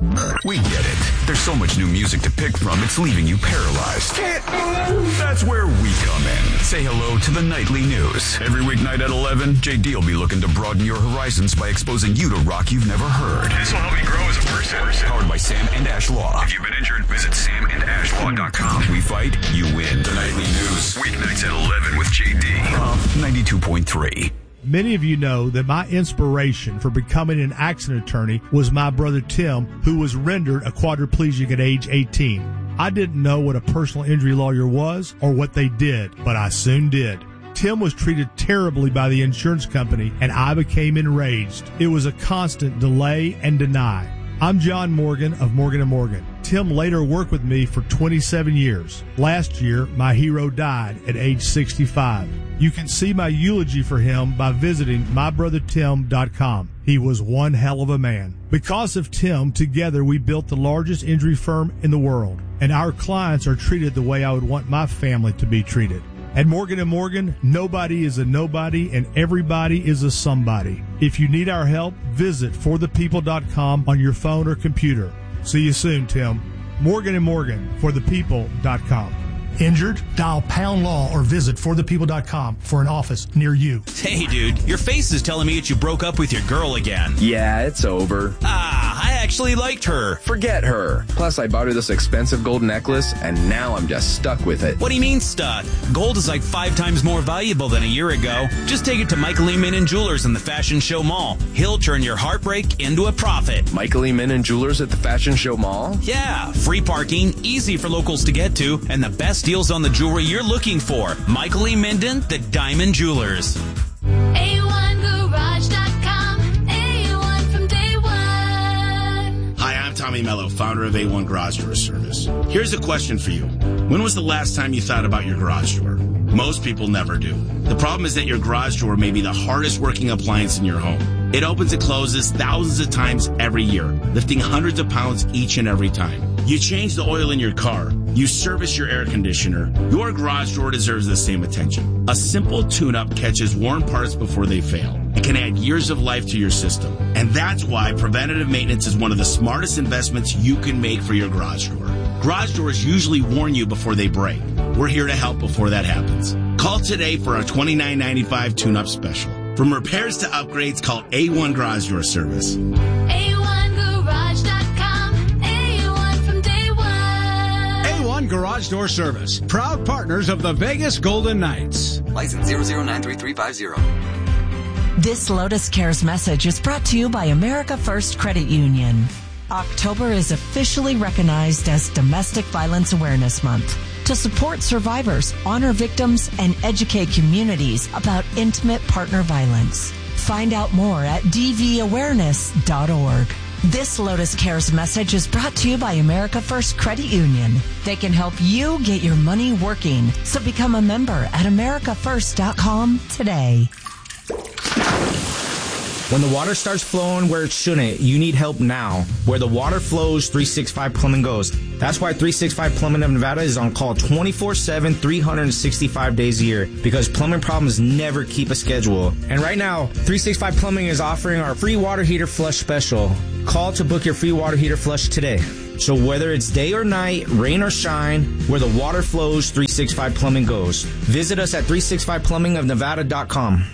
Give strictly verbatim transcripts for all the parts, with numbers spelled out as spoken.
We get it. There's so much new music to pick from, it's leaving you paralyzed. Can't move. That's where we come in. Say hello to the Nightly News. Every weeknight at eleven, J D will be looking to broaden your horizons by exposing you to rock you've never heard. This will help you grow as a person. Powered by Sam and Ash Law. If you've been injured, visit sam and ash law dot com. We fight, you win. The Nightly News. Weeknights at eleven with J D. Pop ninety-two point three. Many of you know that my inspiration for becoming an accident attorney was my brother Tim, who was rendered a quadriplegic at age eighteen. I didn't know what a personal injury lawyer was or what they did, but I soon did. Tim was treated terribly by the insurance company, and I became enraged. It was a constant delay and deny. I'm John Morgan of Morgan and Morgan. Tim later worked with me for twenty-seven years. Last year, my hero died at age sixty-five. You can see my eulogy for him by visiting my brother tim dot com. He was one hell of a man. Because of Tim, together we built the largest injury firm in the world, and our clients are treated the way I would want my family to be treated. At Morgan and Morgan, nobody is a nobody and everybody is a somebody. If you need our help, visit for the people dot com on your phone or computer. See you soon, Tim. Morgan and Morgan, for the people dot com. Injured? Dial pound law or visit for the people dot com for an office near you. Hey, dude, your face is telling me that you broke up with your girl again. Yeah, it's over. Ah, I actually liked her. Forget her. Plus, I bought her this expensive gold necklace, and now I'm just stuck with it. What do you mean stuck? Gold is like five times more valuable than a year ago. Just take it to Michael E. Minnan Jewelers in the Fashion Show Mall. He'll turn your heartbreak into a profit. Michael E. Minnan Jewelers at the Fashion Show Mall? Yeah, free parking, easy for locals to get to, and the best deals on the jewelry you're looking for. Michael E. Minden, the Diamond Jewelers. A one garage dot com, A one from day one. Hi, I'm Tommy Mello, founder of A one Garage Door Service. Here's a question for you. When was the last time you thought about your garage door? Most people never do. The problem is that your garage door may be the hardest working appliance in your home. It opens and closes thousands of times every year, lifting hundreds of pounds each and every time. You change the oil in your car. You service your air conditioner. Your garage door deserves the same attention. A simple tune-up catches worn parts before they fail. It can add years of life to your system. And that's why preventative maintenance is one of the smartest investments you can make for your garage door. Garage doors usually warn you before they break. We're here to help before that happens. Call today for our twenty-nine ninety-five tune-up special. From repairs to upgrades, call A one Garage Door Service. A one garage dot com, A one from day one. A one Garage Door Service, proud partners of the Vegas Golden Knights. License zero zero nine three three five zero. This Lotus Cares message is brought to you by America First Credit Union. October is officially recognized as Domestic Violence Awareness Month. To support survivors, honor victims, and educate communities about intimate partner violence. Find out more at d v awareness dot org. This Lotus Cares message is brought to you by America First Credit Union. They can help you get your money working. So become a member at america first dot com today. When the water starts flowing where it shouldn't, you need help now. Where the water flows, three sixty-five Plumbing goes. That's why three sixty-five Plumbing of Nevada is on call twenty-four seven, three hundred sixty-five days a year, because plumbing problems never keep a schedule. And right now, three sixty-five Plumbing is offering our free water heater flush special. Call to book your free water heater flush today. So whether it's day or night, rain or shine, where the water flows, three sixty-five Plumbing goes. Visit us at three sixty-five plumbing of nevada dot com.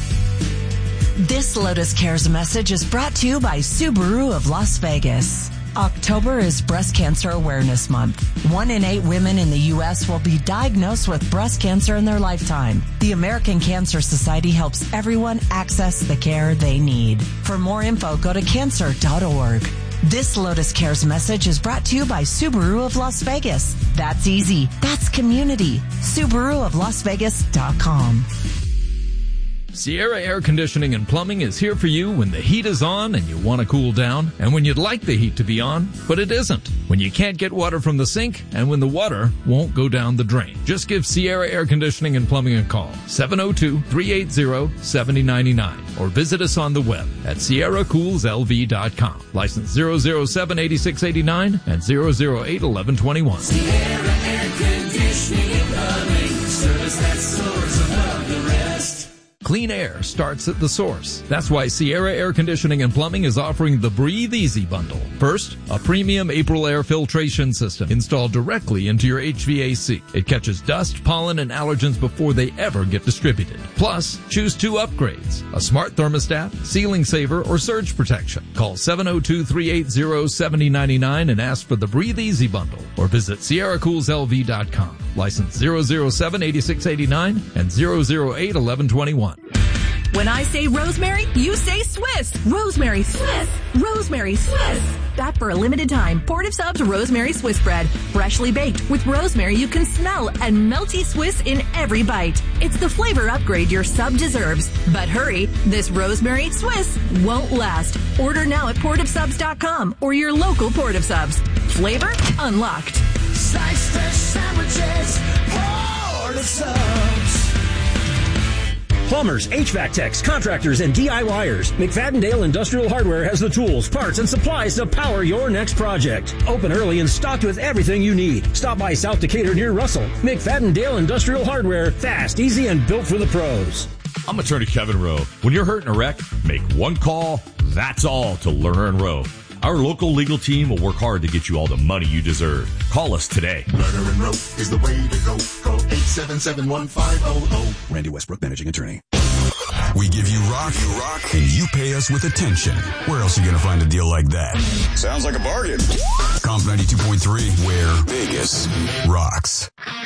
This Lotus Cares message is brought to you by Subaru of Las Vegas. October is Breast Cancer Awareness Month. One in eight women in the U S will be diagnosed with breast cancer in their lifetime. The American Cancer Society helps everyone access the care they need. For more info, go to cancer dot org. This Lotus Cares message is brought to you by Subaru of Las Vegas. That's easy. That's community. Subaru of Las Vegas dot com. Sierra Air Conditioning and Plumbing is here for you when the heat is on and you want to cool down, and when you'd like the heat to be on, but it isn't. When you can't get water from the sink, and when the water won't go down the drain. Just give Sierra Air Conditioning and Plumbing a call, seven oh two, three eight zero, seven oh nine nine, or visit us on the web at sierra cools l v dot com. License zero zero seven, eight six eight nine and zero zero eight, eleven twenty-one. Sierra Air Conditioning and Plumbing, service that soars above the rest. Clean air starts at the source. That's why Sierra Air Conditioning and Plumbing is offering the Breathe Easy bundle. First, a premium April air filtration system installed directly into your H V A C. It catches dust, pollen, and allergens before they ever get distributed. Plus, choose two upgrades: a smart thermostat, ceiling saver, or surge protection. Call seven oh two, three eight zero, seven oh nine nine and ask for the Breathe Easy bundle, or visit sierra cools l v dot com. License zero zero seven, eight six eight nine and zero zero eight, eleven twenty-one. When I say rosemary, you say Swiss. Rosemary Swiss. Rosemary Swiss. Back for a limited time, Portive Subs Rosemary Swiss bread. Freshly baked with rosemary you can smell and melty Swiss in every bite. It's the flavor upgrade your sub deserves. But hurry, this rosemary Swiss won't last. Order now at portive subs dot com or your local Portive Subs. Flavor unlocked. Slice fresh sandwiches, Portive Subs. Plumbers, H V A C techs, contractors, and D I Y ers. McFadden-Dale Industrial Hardware has the tools, parts, and supplies to power your next project. Open early and stocked with everything you need. Stop by South Decatur near Russell. McFadden-Dale Industrial Hardware. Fast, easy, and built for the pros. I'm attorney Kevin Rowe. When you're hurt in a wreck, make one call. That's all to Lerner and Rowe. Our local legal team will work hard to get you all the money you deserve. Call us today. Lerner and Rowe is the way to go. Call eight seven seven, one five zero zero. Randy Westbrook, managing attorney. We give you rock, you rock, and you pay us with attention. Where else are you going to find a deal like that? Sounds like a bargain. Comp ninety-two point three, where Vegas rocks.